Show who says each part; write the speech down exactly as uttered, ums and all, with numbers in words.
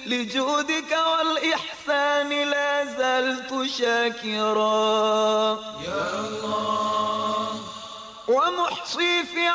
Speaker 1: لجودك والإحسان لا زلت شاكرا يا الله ومحصي في